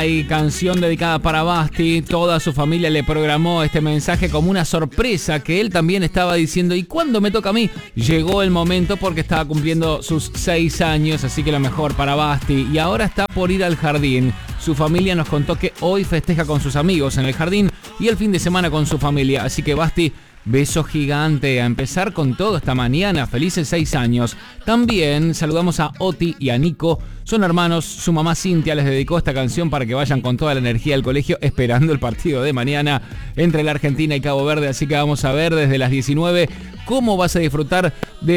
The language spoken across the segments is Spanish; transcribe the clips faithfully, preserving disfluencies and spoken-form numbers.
Hay canción dedicada para Basti. Toda su familia le programó este mensaje como una sorpresa que él también estaba diciendo. ¿Y cuándo me toca a mí? Llegó el momento porque estaba cumpliendo sus seis años, así que lo mejor para Basti. Y ahora está por ir al jardín. Su familia nos contó que hoy festeja con sus amigos en el jardín y el fin de semana con su familia. Así que Basti, beso gigante, a empezar con todo esta mañana. Felices seis años. También saludamos a Oti y a Nico. Son hermanos. Su mamá Cintia les dedicó esta canción para que vayan con toda la energía al colegio esperando el partido de mañana entre la Argentina y Cabo Verde. Así que vamos a ver desde las diecinueve cómo vas a disfrutar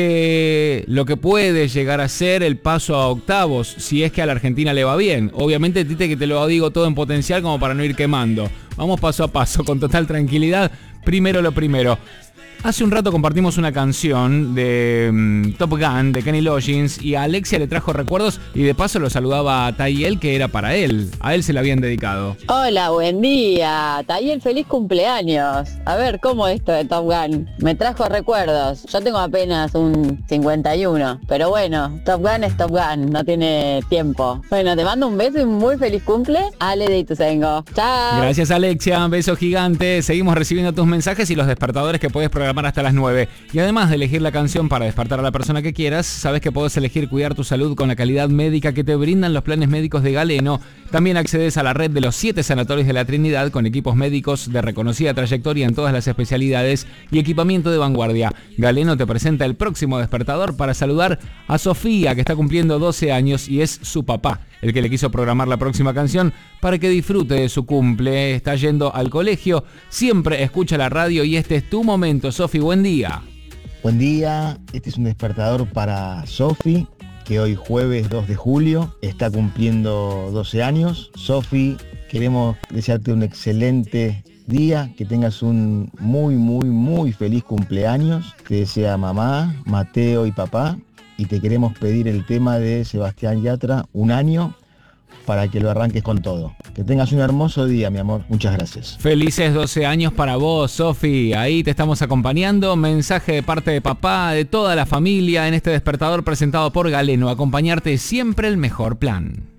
de lo que puede llegar a ser el paso a octavos, si es que a la Argentina le va bien. Obviamente, Tite, que te lo digo todo en potencial como para no ir quemando. Vamos paso a paso, con total tranquilidad. Primero lo primero. Hace un rato compartimos una canción de um, Top Gun, de Kenny Loggins, y a Alexia le trajo recuerdos y de paso lo saludaba a Tayel, que era para él. A él se la habían dedicado. Hola, buen día. Tayel, feliz cumpleaños. A ver, ¿cómo esto de Top Gun? Me trajo recuerdos. Yo tengo apenas un cincuenta y uno, pero bueno, Top Gun es Top Gun, no tiene tiempo. Bueno, te mando un beso y muy feliz cumple. Ale de Ituzaingó. Chao. Gracias, Alexia. Beso gigante. Seguimos recibiendo tus mensajes y los despertadores que puedes programar hasta las nueve. Y además de elegir la canción para despertar a la persona que quieras, sabes que podés elegir cuidar tu salud con la calidad médica que te brindan los planes médicos de Galeno. También accedes a la red de los siete sanatorios de la Trinidad con equipos médicos de reconocida trayectoria en todas las especialidades y equipamiento de vanguardia. Galeno te presenta el próximo despertador para saludar a Sofía, que está cumpliendo doce años y es su papá el que le quiso programar la próxima canción para que disfrute de su cumple. Está yendo al colegio, siempre escucha la radio y este es tu momento. Sofi, buen día. Buen día, este es un despertador para Sofi, que hoy jueves dos de julio está cumpliendo doce años. Sofi, queremos desearte un excelente día, que tengas un muy, muy, muy feliz cumpleaños. Te desea mamá, Mateo y papá. Y te queremos pedir el tema de Sebastián Yatra, Un año, para que lo arranques con todo. Que tengas un hermoso día, mi amor. Muchas gracias. Felices doce años para vos, Sofi. Ahí te estamos acompañando. Mensaje de parte de papá, de toda la familia, en este despertador presentado por Galeno. Acompañarte siempre el mejor plan.